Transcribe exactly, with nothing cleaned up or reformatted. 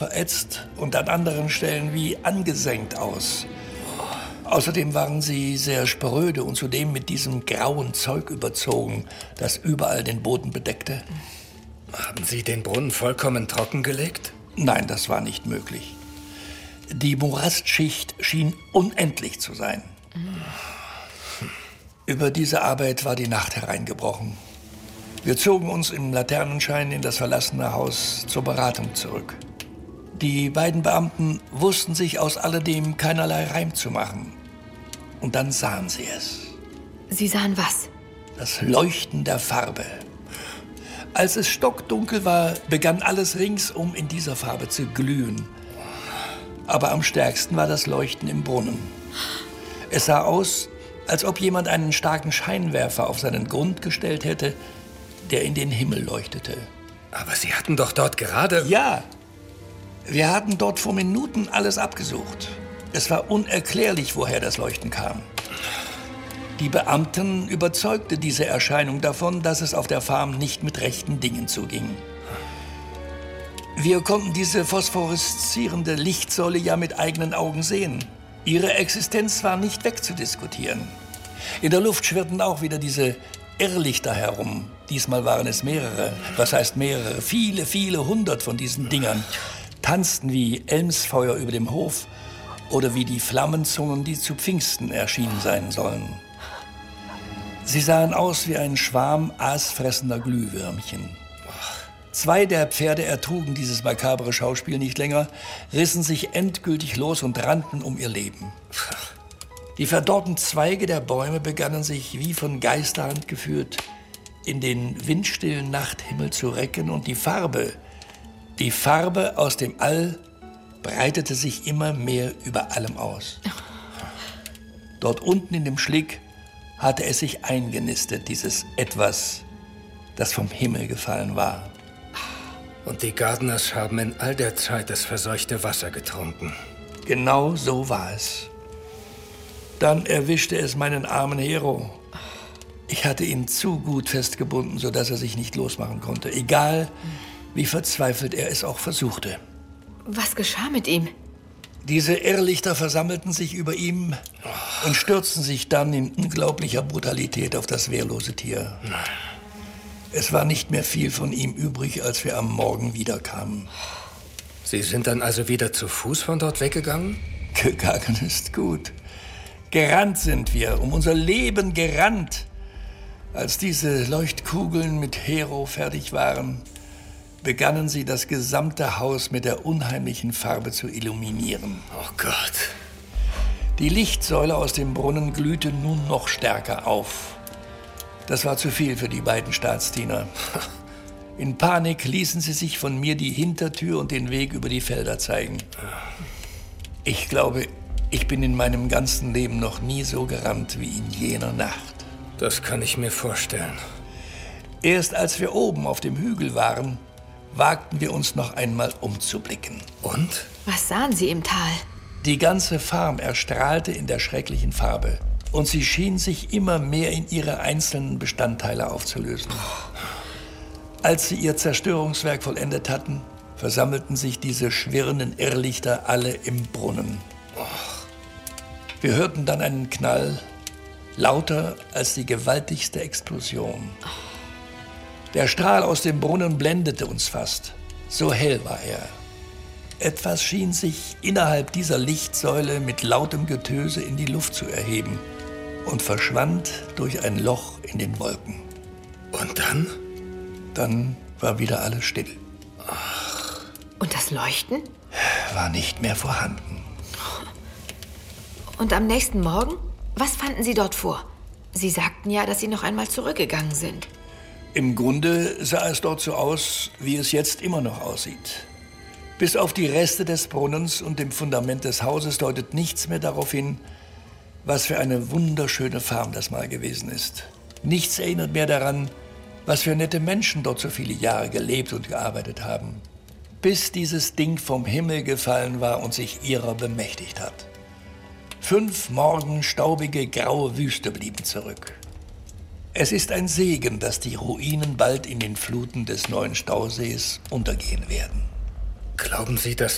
verätzt und an anderen Stellen wie angesenkt aus. Außerdem waren sie sehr spröde und zudem mit diesem grauen Zeug überzogen, das überall den Boden bedeckte. Haben Sie den Brunnen vollkommen trockengelegt? Nein, das war nicht möglich. Die Morastschicht schien unendlich zu sein. Mhm. Über diese Arbeit war die Nacht hereingebrochen. Wir zogen uns im Laternenschein in das verlassene Haus zur Beratung zurück. Die beiden Beamten wussten sich aus alledem keinerlei Reim zu machen. Und dann sahen sie es. Sie sahen was? Das Leuchten der Farbe. Als es stockdunkel war, begann alles ringsum in dieser Farbe zu glühen. Aber am stärksten war das Leuchten im Brunnen. Es sah aus, als ob jemand einen starken Scheinwerfer auf seinen Grund gestellt hätte, der in den Himmel leuchtete. Aber Sie hatten doch dort gerade... Ja, wir hatten dort vor Minuten alles abgesucht. Es war unerklärlich, woher das Leuchten kam. Die Beamten überzeugte diese Erscheinung davon, dass es auf der Farm nicht mit rechten Dingen zuging. Wir konnten diese phosphoreszierende Lichtsäule ja mit eigenen Augen sehen. Ihre Existenz war nicht wegzudiskutieren. In der Luft schwirrten auch wieder diese Irrlichter herum. Diesmal waren es mehrere. Was heißt mehrere? Viele, viele hundert von diesen Dingern tanzten wie Elmsfeuer über dem Hof oder wie die Flammenzungen, die zu Pfingsten erschienen sein sollen. Sie sahen aus wie ein Schwarm aasfressender Glühwürmchen. Zwei der Pferde ertrugen dieses makabre Schauspiel nicht länger, rissen sich endgültig los und rannten um ihr Leben. Die verdorrten Zweige der Bäume begannen sich, wie von Geisterhand geführt, in den windstillen Nachthimmel zu recken und die Farbe, die Farbe aus dem All breitete sich immer mehr über allem aus. Dort unten in dem Schlick hatte es sich eingenistet, dieses Etwas, das vom Himmel gefallen war. Und die Gardners haben in all der Zeit das verseuchte Wasser getrunken. Genau so war es. Dann erwischte es meinen armen Hero. Ich hatte ihn zu gut festgebunden, sodass er sich nicht losmachen konnte. Egal, wie verzweifelt er es auch versuchte. Was geschah mit ihm? Diese Irrlichter versammelten sich über ihm und stürzten sich dann in unglaublicher Brutalität auf das wehrlose Tier. Es war nicht mehr viel von ihm übrig, als wir am Morgen wiederkamen. Sie sind dann also wieder zu Fuß von dort weggegangen? Gegangen ist gut. Gerannt sind wir, um unser Leben gerannt. Als diese Leuchtkugeln mit Hero fertig waren, begannen sie, das gesamte Haus mit der unheimlichen Farbe zu illuminieren. Oh Gott. Die Lichtsäule aus dem Brunnen glühte nun noch stärker auf. Das war zu viel für die beiden Staatsdiener. In Panik ließen sie sich von mir die Hintertür und den Weg über die Felder zeigen. Ich glaube, ich bin in meinem ganzen Leben noch nie so gerannt wie in jener Nacht. Das kann ich mir vorstellen. Erst als wir oben auf dem Hügel waren, wagten wir uns noch einmal umzublicken. Und? Was sahen Sie im Tal? Die ganze Farm erstrahlte in der schrecklichen Farbe. Und sie schien sich immer mehr in ihre einzelnen Bestandteile aufzulösen. Als sie ihr Zerstörungswerk vollendet hatten, versammelten sich diese schwirrenden Irrlichter alle im Brunnen. Wir hörten dann einen Knall, lauter als die gewaltigste Explosion. Der Strahl aus dem Brunnen blendete uns fast. So hell war er. Etwas schien sich innerhalb dieser Lichtsäule mit lautem Getöse in die Luft zu erheben und verschwand durch ein Loch in den Wolken. Und dann? Dann war wieder alles still. Ach. Und das Leuchten? War nicht mehr vorhanden. Und am nächsten Morgen? Was fanden Sie dort vor? Sie sagten ja, dass Sie noch einmal zurückgegangen sind. Im Grunde sah es dort so aus, wie es jetzt immer noch aussieht. Bis auf die Reste des Brunnens und dem Fundament des Hauses deutet nichts mehr darauf hin, was für eine wunderschöne Farm das mal gewesen ist. Nichts erinnert mehr daran, was für nette Menschen dort so viele Jahre gelebt und gearbeitet haben. Bis dieses Ding vom Himmel gefallen war und sich ihrer bemächtigt hat. Fünf Morgen staubige, graue Wüste blieben zurück. Es ist ein Segen, dass die Ruinen bald in den Fluten des neuen Stausees untergehen werden. Glauben Sie, dass